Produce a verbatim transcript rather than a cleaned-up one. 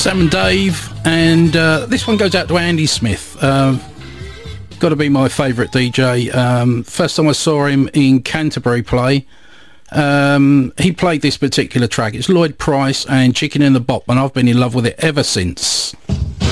Sam and Dave, and uh, this one goes out to Andy Smith. Uh, got to be my favourite D J. Um, first time I saw him in Canterbury play, um, he played this particular track. It's Lloyd Price and Chicken in the Bop, and I've been in love with it ever since.